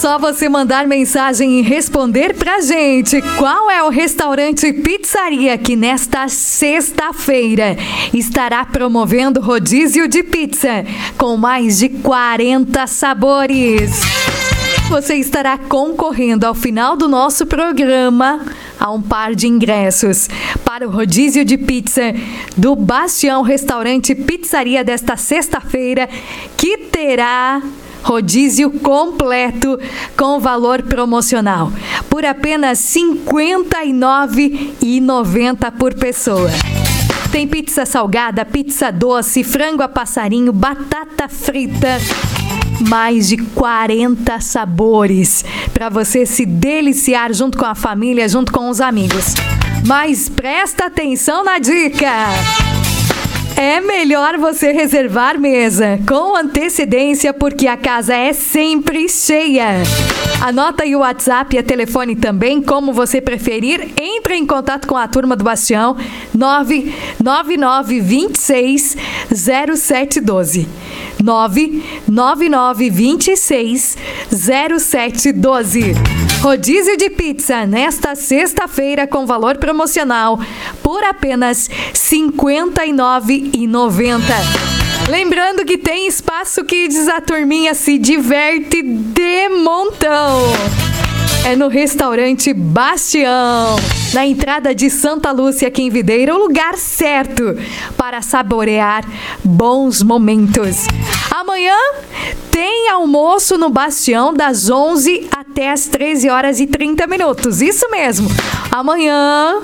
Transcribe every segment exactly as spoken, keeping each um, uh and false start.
só você mandar mensagem e responder pra gente qual é o restaurante pizzaria que nesta sexta-feira estará promovendo rodízio de pizza com mais de quarenta sabores. Você estará concorrendo ao final do nosso programa a um par de ingressos para o rodízio de pizza do Bastião Restaurante Pizzaria desta sexta-feira, que terá rodízio completo com valor promocional por apenas cinquenta e nove reais e noventa centavos por pessoa. Tem pizza salgada, pizza doce, frango a passarinho, batata frita, mais de quarenta sabores para você se deliciar junto com a família, junto com os amigos. Mas presta atenção na dica! É melhor você reservar mesa com antecedência, porque a casa é sempre cheia. Anota aí o WhatsApp e a telefone também, como você preferir. Entre em contato com a turma do Bastião, nove nove nove, dois seis, zero sete um dois. nove nove nove, dois seis, zero sete um dois. Rodízio de pizza nesta sexta-feira com valor promocional por apenas cinquenta e nove reais e noventa centavos. Lembrando que tem Espaço Kids, a turminha se diverte de montão. É no restaurante Bastião, na entrada de Santa Lúcia, aqui em Videira, o lugar certo para saborear bons momentos. Amanhã tem almoço no Bastião das onze até as treze horas e trinta minutos. Isso mesmo. Amanhã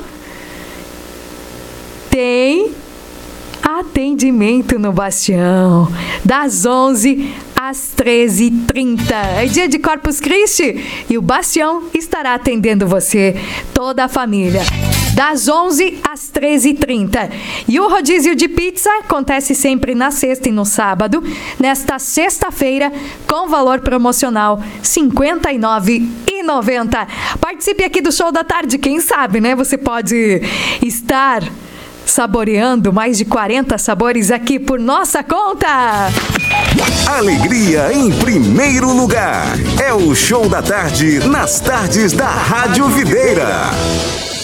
tem atendimento no Bastião das onze às treze e trinta. É dia de Corpus Christi e o Bastião estará atendendo você, toda a família, das onze às treze e trinta. E o rodízio de pizza acontece sempre na sexta e no sábado. Nesta sexta-feira, com valor promocional cinquenta e nove reais e noventa centavos. Participe aqui do Show da Tarde, quem sabe, né? Você pode estar saboreando mais de quarenta sabores aqui por nossa conta. Alegria em primeiro lugar. É o Show da Tarde nas tardes da Rádio Videira.